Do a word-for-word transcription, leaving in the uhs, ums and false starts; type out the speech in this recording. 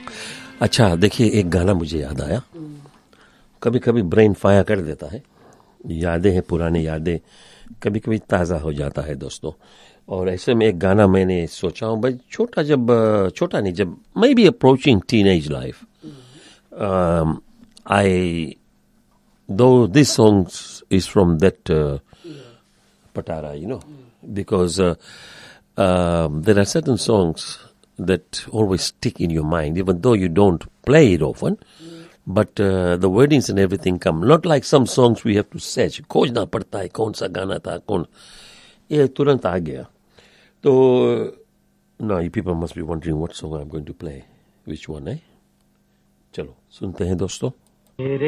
अच्छा देखिए, एक गाना मुझे याद आया। कभी कभी ब्रेन फायर कर देता है, यादें हैं, पुरानी यादें कभी कभी ताज़ा हो जाता है दोस्तों। और ऐसे में एक गाना मैंने सोचा हूँ भाई, छोटा जब छोटा नहीं, जब मैं भी अप्रोचिंग टीनेज लाइफ, आई दो this songs is from that Patara, you know, because uh, um, there are certain songs that always stick in your mind, even though you don't play it often. But uh, the wordings and everything come. Not like some songs we have to search. खोजना पड़ता है कौन सा गाना था, कौन ये तुरंत आ गया. तो now you people must be wondering what song I'm going to play. Which one, eh? चलो सुनते हैं दोस्तों.